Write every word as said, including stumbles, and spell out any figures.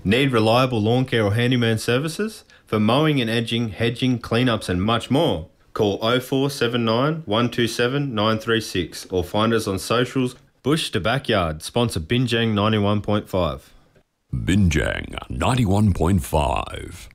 Need reliable lawn care or handyman services? For mowing and edging, hedging, cleanups and much more. Call oh four seven nine, one two seven, nine three six or find us on socials. Bush to Backyard, sponsor Binjang ninety-one point five. Binjang ninety-one point five.